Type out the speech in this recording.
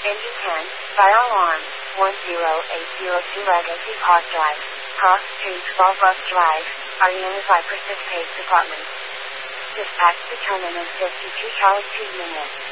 Engine 10, fire alarm, 10802 Legacy Park Drive, Cross Street 12 Bus Drive, Ariana Precipitate Department. Dispatch determinant 52 Charlie 2 minutes.